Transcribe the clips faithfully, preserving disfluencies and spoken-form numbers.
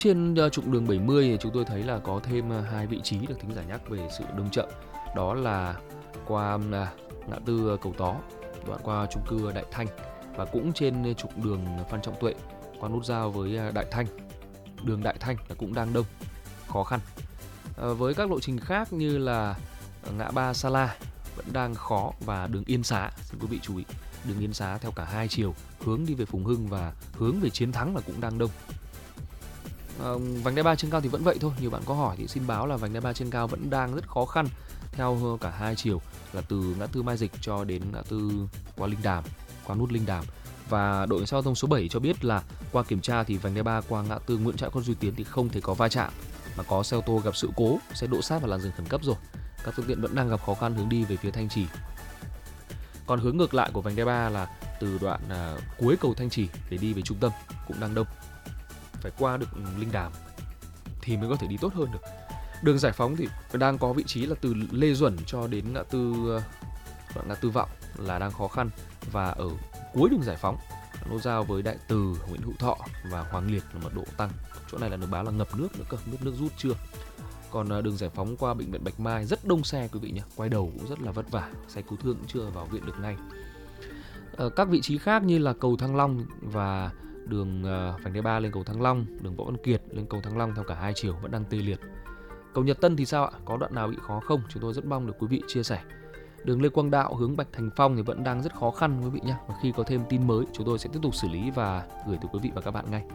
Trên uh, trục đường bảy mươi thì chúng tôi thấy là có thêm uh, hai vị trí được thính giả nhắc về sự đông chậm. Đó là qua uh, ngã tư uh, Cầu Tó, đoạn qua chung cư Đại Thanh, và cũng trên trục đường Phan Trọng Tuệ qua nút giao với uh, Đại Thanh. Đường Đại Thanh là cũng đang đông, khó khăn. Uh, với các lộ trình khác như là uh, ngã ba Sa La vẫn đang khó, và đường Yên Xá, xin quý vị chú ý, đường Yên Xá theo cả hai chiều, hướng đi về Phùng Hưng và hướng về Chiến Thắng là cũng đang đông. À, vành đai ba trên cao thì vẫn vậy thôi. Nhiều bạn có hỏi thì xin báo là vành đai ba trên cao vẫn đang rất khó khăn theo cả hai chiều, là từ ngã tư Mai Dịch cho đến ngã tư qua Linh Đàm, qua nút Linh Đàm. Và đội cảnh sát giao thông số bảy cho biết là qua kiểm tra thì vành đai ba qua ngã tư Nguyễn Trãi Con Duy Tiến thì không thể có va chạm, mà có xe ô tô gặp sự cố, sẽ đỗ sát vào làn dừng khẩn cấp rồi. Các phương tiện vẫn đang gặp khó khăn hướng đi về phía Thanh Trì. Còn hướng ngược lại của vành đai ba là từ đoạn à, cuối cầu Thanh Trì để đi về trung tâm cũng đang đông, phải qua được Linh Đàm thì mới có thể đi tốt hơn được. Đường Giải Phóng thì đang có vị trí là từ Lê Duẩn cho đến ngã tư đoạn ngã tư Vọng là đang khó khăn, và ở cuối đường Giải Phóng nút giao với Đại Từ, Nguyễn Hữu Thọ và Hoàng Liệt là mật độ tăng. Chỗ này là được báo là ngập nước nữa cơ, nước nước rút chưa. Còn đường Giải Phóng qua bệnh viện Bạch Mai rất đông xe quý vị nhé, quay đầu cũng rất là vất vả, xe cứu thương cũng chưa vào viện được ngay. Ở các vị trí khác như là cầu Thăng Long và đường uh, vành đai ba lên cầu Thăng Long, đường Võ Văn Kiệt lên cầu Thăng Long theo cả hai chiều vẫn đang tê liệt. Cầu Nhật Tân thì sao ạ? Có đoạn nào bị khó không? Chúng tôi rất mong được quý vị chia sẻ. Đường Lê Quang Đạo hướng Bạch Thành Phong thì vẫn đang rất khó khăn quý vị nhé. Và khi có thêm tin mới, chúng tôi sẽ tiếp tục xử lý và gửi tới quý vị và các bạn ngay.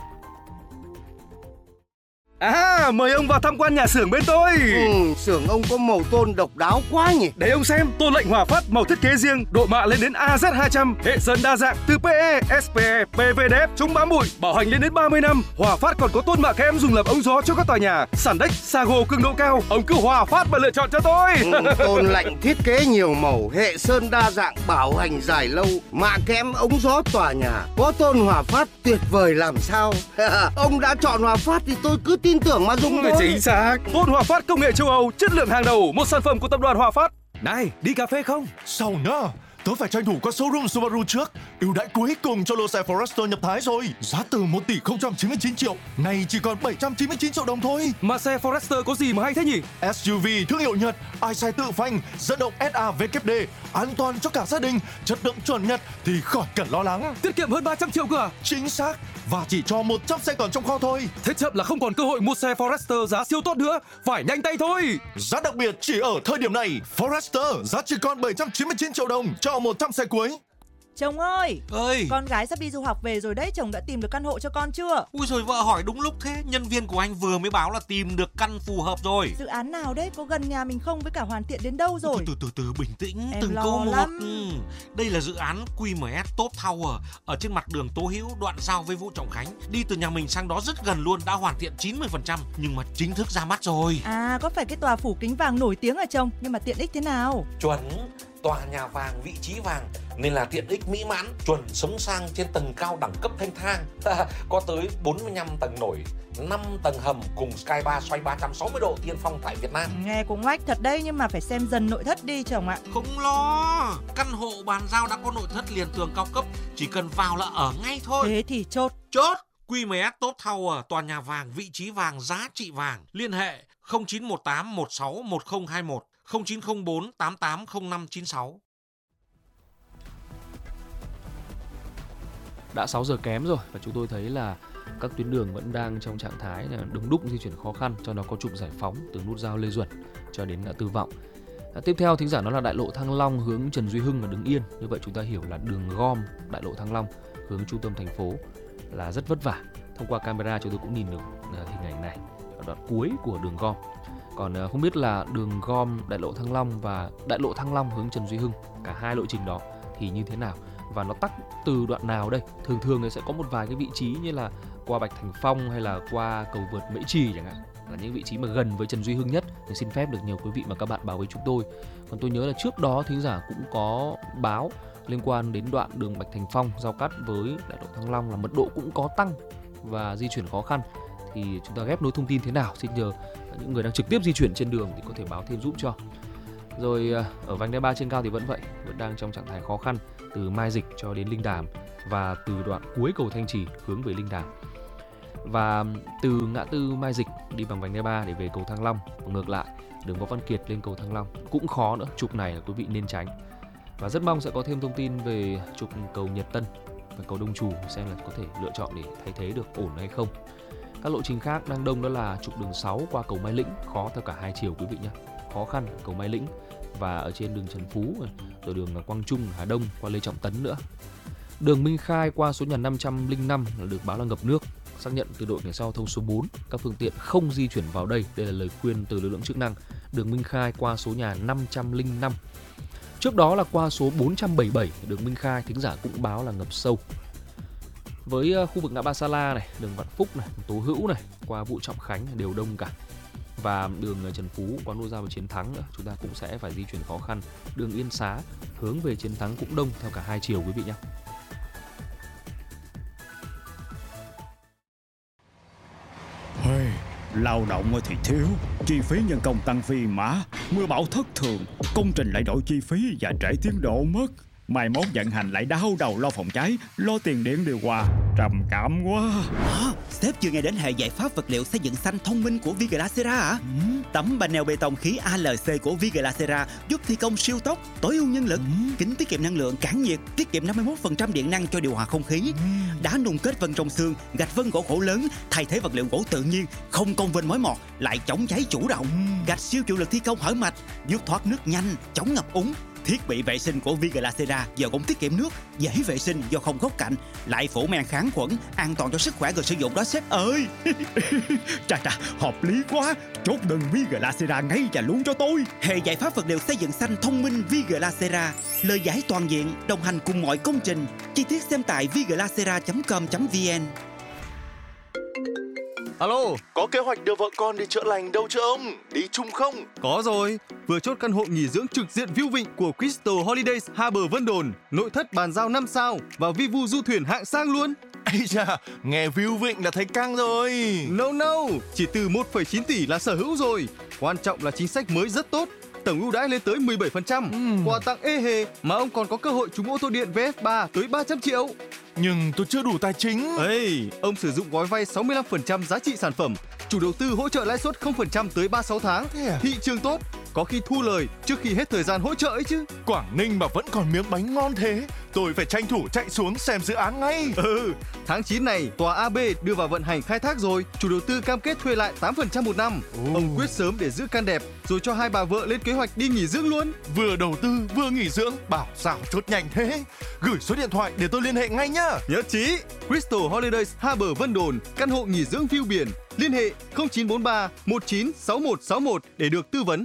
À, mời ông vào tham quan nhà xưởng bên tôi. Ừ, xưởng ông có màu tôn độc đáo quá nhỉ. Để ông xem, tôn lệnh Hòa Phát màu thiết kế riêng, độ mạ lên đến A Z hai trăm, hệ sơn đa dạng từ pê e, ét pê e, pê vê đê ép, chống bám bụi, bảo hành lên đến ba mươi năm. Hòa Phát còn có tôn mạ kẽm dùng làm ống gió cho các tòa nhà, sàn đếch, sa gồ cường độ cao. Ông cứ Hòa Phát mà lựa chọn cho tôi. Ừ, tôn lệnh thiết kế nhiều màu, hệ sơn đa dạng, bảo hành dài lâu, mạ kẽm ống gió tòa nhà. Có tôn Hòa Phát tuyệt vời làm sao. Ông đã chọn Hòa Phát thì tôi cứ tin tưởng mà dùng thôi. Chính xác. Tôn Hòa Phát công nghệ châu Âu, chất lượng hàng đầu, một sản phẩm của tập đoàn Hòa Phát. Này, đi cà phê không? Sao nhá? Tớ phải tranh thủ qua showroom Subaru trước. Ưu đãi cuối cùng cho lô xe Forester nhập Thái rồi. Giá từ một tỷ không trăm chín mươi chín triệu, nay chỉ còn bảy trăm chín mươi chín triệu đồng thôi. Mà xe Forester có gì mà hay thế nhỉ? ét u vê thương hiệu Nhật, ai xe tự phanh, dẫn động ét a vê kép đê, an toàn cho cả gia đình, chất lượng chuẩn Nhật thì khỏi cần lo lắng. Tiết kiệm hơn ba trăm triệu cơ à? Chính xác. Và chỉ cho một trăm xe còn trong kho thôi. Thế chậm là không còn cơ hội mua xe Forester giá siêu tốt nữa. Phải nhanh tay thôi. Giá đặc biệt chỉ ở thời điểm này. Forester giá chỉ còn bảy trăm chín mươi chín triệu đồng cho một trăm xe cuối. Chồng ơi, ơi, con gái sắp đi du học về rồi đấy, chồng đã tìm được căn hộ cho con chưa? Ui rồi vợ hỏi đúng lúc thế, nhân viên của anh vừa mới báo là tìm được căn phù hợp rồi. Dự án nào đấy, có gần nhà mình không, với cả hoàn thiện đến đâu rồi? Từ từ từ, từ bình tĩnh, em từng lo câu một. lắm. Ừ. Đây là dự án quy em ét Top Tower ở trên mặt đường Tố Hữu, đoạn giao với Vũ Trọng Khánh. Đi từ nhà mình sang đó rất gần luôn, đã hoàn thiện chín mươi phần trăm nhưng mà chính thức ra mắt rồi. À, có phải cái tòa phủ kính vàng nổi tiếng à chồng? Nhưng mà tiện ích thế nào? Chuẩn, tòa nhà vàng, vị trí vàng nên là tiện ích mỹ mãn, chuẩn sống sang trên tầng cao đẳng cấp thanh thang. Có tới bốn mươi lăm tầng nổi, năm tầng hầm cùng Sky Bar xoay ba trăm sáu mươi độ tiên phong tại Việt Nam. Nghe cũng oách thật đấy, nhưng mà phải xem dần nội thất đi chồng ạ. Không lo, căn hộ bàn giao đã có nội thất liền tường cao cấp, chỉ cần vào là ở ngay thôi. Thế thì chốt. Chốt. quy em ét Top Tower, tòa nhà vàng, vị trí vàng, giá trị vàng. Liên hệ không chín một tám một sáu một không hai một, không chín không bốn tám tám không năm chín sáu. Đã sáu giờ kém rồi và chúng tôi thấy là các tuyến đường vẫn đang trong trạng thái là đông đúc, di chuyển khó khăn, cho nó có trục Giải Phóng từ nút giao Lê Duẩn cho đến ngã tư Vọng. À, tiếp theo thính giả nó là đại lộ Thăng Long hướng Trần Duy Hưng và Đứng Yên. Như vậy chúng ta hiểu là đường gom đại lộ Thăng Long hướng trung tâm thành phố là rất vất vả. Thông qua camera chúng tôi cũng nhìn được hình ảnh này ở đoạn cuối của đường gom. Còn không biết là đường gom đại lộ Thăng Long và đại lộ Thăng Long hướng Trần Duy Hưng, cả hai lộ trình đó thì như thế nào và nó tắc từ đoạn nào đây? Thường thường sẽ có một vài cái vị trí như là qua Bạch Thành Phong hay là qua cầu vượt Mễ Trì chẳng hạn, là những vị trí mà gần với Trần Duy Hưng nhất, thì xin phép được nhiều quý vị và các bạn báo với chúng tôi. Còn tôi nhớ là trước đó thính giả cũng có báo liên quan đến đoạn đường Bạch Thành Phong giao cắt với đại lộ Thăng Long là mật độ cũng có tăng và di chuyển khó khăn. Thì chúng ta ghép nối thông tin thế nào? Xin nhờ những người đang trực tiếp di chuyển trên đường thì có thể báo thêm giúp cho. Rồi ở vành đai ba trên cao thì vẫn vậy, vẫn đang trong trạng thái khó khăn từ Mai Dịch cho đến Linh Đàm và từ đoạn cuối cầu Thanh Trì hướng về Linh Đàm. Và từ ngã tư Mai Dịch đi bằng vành đai ba để về cầu Thăng Long, ngược lại đường Võ Văn Kiệt lên cầu Thăng Long cũng khó nữa, trục này là quý vị nên tránh. Và rất mong sẽ có thêm thông tin về trục cầu Nhật Tân và cầu Đông Trù, xem là có thể lựa chọn để thay thế được ổn hay không. Các lộ trình khác đang đông đó là trục đường sáu qua cầu Mai Lĩnh, khó theo cả hai chiều quý vị nhé, khó khăn cầu Mai Lĩnh và ở trên đường Trần Phú, rồi đường Quang Trung, Hà Đông qua Lê Trọng Tấn nữa. Đường Minh Khai qua số nhà năm trăm lẻ năm là được báo là ngập nước. Xác nhận từ đội cảnh sát giao thông số bốn, các phương tiện không di chuyển vào đây. Đây là lời khuyên từ lực lượng chức năng. Đường Minh Khai qua số nhà năm trăm lẻ năm. Trước đó là qua số bốn trăm bảy mươi bảy, đường Minh Khai, thính giả cũng báo là ngập sâu. Với khu vực ngã ba Sa La này, đường Vạn Phúc này, Tố Hữu này, qua Vũ Trọng Khánh đều đông cả. Và đường Trần Phú qua nút giao về Chiến Thắng nữa, chúng ta cũng sẽ phải di chuyển khó khăn. Đường Yên Xá hướng về Chiến Thắng cũng đông theo cả hai chiều quý vị nhé. Hey, lao động thì thiếu, chi phí nhân công tăng phi mã, mưa bão thất thường, công trình lại đổi chi phí và trễ tiến độ mất. Mai mốt vận hành lại đau đầu lo phòng cháy, lo tiền điện điều hòa, trầm cảm quá. À, sếp chưa nghe đến hệ giải pháp vật liệu xây dựng xanh thông minh của Viglacera à? Ừ. Tấm panel bê tông khí a lờ xê của Viglacera giúp thi công siêu tốc, tối ưu nhân lực, ừ. kính tiết kiệm năng lượng, cản nhiệt, tiết kiệm năm mươi mốt phần trăm điện năng cho điều hòa không khí. Ừ. Đá nung kết vân trong xương, gạch vân gỗ khổ lớn, thay thế vật liệu gỗ tự nhiên, không công vênh mối mọt, lại chống cháy chủ động. Ừ. Gạch siêu chịu lực thi công hở mạch, giúp thoát nước nhanh, chống ngập úng. Thiết bị vệ sinh của Viglacera giờ cũng tiết kiệm nước, dễ vệ sinh do không góc cạnh, lại phủ men kháng khuẩn, an toàn cho sức khỏe người sử dụng đó sếp ơi. Chà chà, hợp lý quá. Chốt đơn Viglacera ngay và luôn cho tôi. Hệ giải pháp vật liệu xây dựng xanh thông minh Viglacera, lời giải toàn diện, đồng hành cùng mọi công trình. Chi tiết xem tại viglacera chấm com chấm vn. Alo, có kế hoạch đưa vợ con đi chữa lành đâu chưa ông? Đi chung không? Có rồi, vừa chốt căn hộ nghỉ dưỡng trực diện view vịnh của Crystal Holidays Harbour Vân Đồn, nội thất bàn giao năm sao và vi vu du thuyền hạng sang luôn. Ây da, nghe view vịnh là thấy căng rồi. No no, chỉ từ một phẩy chín tỷ là sở hữu rồi. Quan trọng là chính sách mới rất tốt. Tổng ưu đãi lên tới mười bảy phần trăm, uhm. quà tặng ê hề mà ông còn có cơ hội trúng ô tô điện vê ép ba tới ba trăm triệu. Nhưng tôi chưa đủ tài chính. Ê, ông sử dụng gói vay sáu mươi lăm phần trăm giá trị sản phẩm, chủ đầu tư hỗ trợ lãi suất không phần trăm tới ba mươi sáu tháng. À? Thị trường tốt, có khi thu lời trước khi hết thời gian hỗ trợ ấy chứ. Quảng Ninh mà vẫn còn miếng bánh ngon thế, tôi phải tranh thủ chạy xuống xem dự án ngay. Ừ, tháng chín này tòa a bê đưa vào vận hành khai thác rồi, chủ đầu tư cam kết thuê lại tám phần trăm một năm. Ồ. Ông quyết sớm để giữ căn đẹp, rồi cho hai bà vợ lên kế hoạch đi nghỉ dưỡng luôn. Vừa đầu tư vừa nghỉ dưỡng, bảo sao chốt nhanh thế. Gửi số điện thoại để tôi liên hệ ngay nhá. Nhất trí. Crystal Holidays Harbour Vân Đồn, căn hộ nghỉ dưỡng view biển. Liên hệ không chín bốn ba một chín sáu một sáu một để được tư vấn.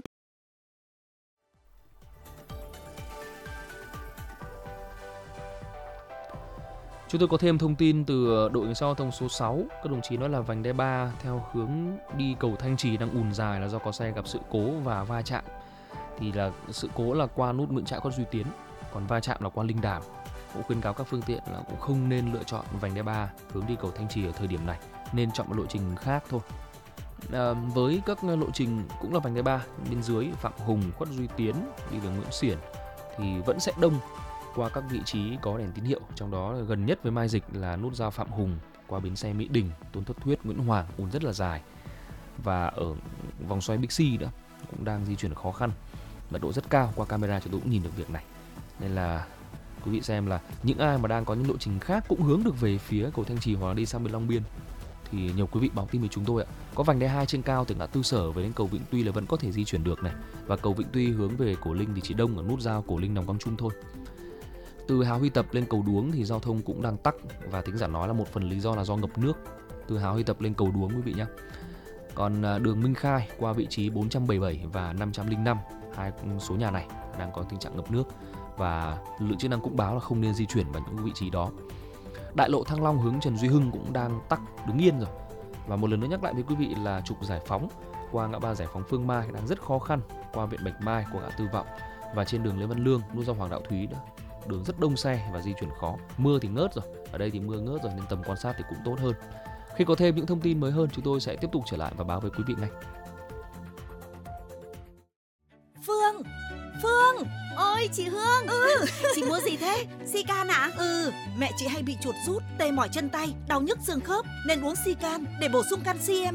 Chúng tôi có thêm thông tin từ đội cảnh sát giao thông số sáu. Các đồng chí nói là vành đai ba theo hướng đi cầu Thanh Trì đang ùn dài là do có xe gặp sự cố và va chạm. Thì là sự cố là qua nút Nguyễn Trãi Quách Duy Tiến, còn va chạm là qua Linh Đàm. Cũng khuyên cáo các phương tiện là cũng không nên lựa chọn vành đai ba hướng đi cầu Thanh Trì ở thời điểm này, nên chọn một lộ trình khác thôi. À, với các lộ trình cũng là vành đai ba bên dưới Phạm Hùng, Quách Duy Tiến đi đường Nguyễn Xiển thì vẫn sẽ đông qua các vị trí có đèn tín hiệu, trong đó gần nhất với Mai Dịch là nút giao Phạm Hùng qua bến xe Mỹ Đình, Tôn Thất Thuyết, Nguyễn Hoàng ùn rất là dài, và ở vòng xoay Bixi nữa cũng đang di chuyển khó khăn, mật độ rất cao. Qua camera chúng tôi cũng nhìn được việc này, nên là quý vị xem là những ai mà đang có những lộ trình khác cũng hướng được về phía cầu Thanh Trì hoặc là đi sang bên Long Biên thì nhiều quý vị báo tin với chúng tôi ạ. Có vành đai hai trên cao từ ngã tư Sở về đến cầu Vĩnh Tuy là vẫn có thể di chuyển được này, và cầu Vĩnh Tuy hướng về Cổ Linh thì chỉ đông ở nút giao Cổ Linh Đồng Quang Trung thôi. Từ Hào Huy Tập lên cầu Đuống thì giao thông cũng đang tắc, và thính giả nói là một phần lý do là do ngập nước từ Hào Huy Tập lên cầu Đuống quý vị nhé. Còn đường Minh Khai qua vị trí bốn trăm bảy mươi bảy và năm trăm lẻ năm, hai số nhà này đang có tình trạng ngập nước và lực lượng chức năng cũng báo là không nên di chuyển vào những vị trí đó. Đại lộ Thăng Long hướng Trần Duy Hưng cũng đang tắc đứng yên rồi. Và một lần nữa nhắc lại với quý vị là trục Giải Phóng qua ngã ba Giải Phóng Phương Mai đang rất khó khăn, qua viện Bạch Mai của ngã tư Vọng, và trên đường Lê Văn Lương nút giao Hoàng Đạo Thúy nữa, đường rất đông xe và di chuyển khó. Mưa thì ngớt rồi, ở đây thì mưa ngớt rồi nên tầm quan sát thì cũng tốt hơn. Khi có thêm những thông tin mới hơn, chúng tôi sẽ tiếp tục trở lại và báo với quý vị ngay. Phương, Phương ơi, ơi, chị Hương. Ừ. Chị mua gì thế? Sican ạ? Ừ, mẹ chị hay bị chuột rút, tê mỏi chân tay, đau nhức xương khớp nên uống Sican để bổ sung canxi em ạ.